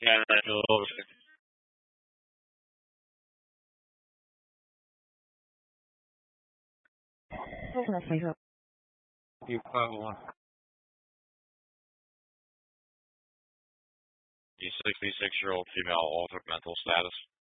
Yeah, that's a little bit. You probably want. The 66-year-old female altered mental status.